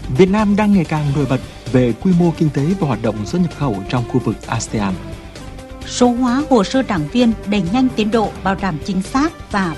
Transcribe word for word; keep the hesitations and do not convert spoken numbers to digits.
Việt Nam đang ngày càng nổi bật về quy mô kinh tế và hoạt động xuất nhập khẩu trong khu vực a sê an. Số hóa hồ sơ đảng viên đẩy nhanh tiến độ bảo đảm chính xác và